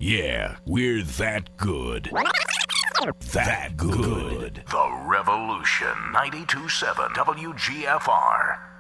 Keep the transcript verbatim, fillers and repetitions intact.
Yeah, we're that good. That good. The Revolution, ninety-two point seven W G F R.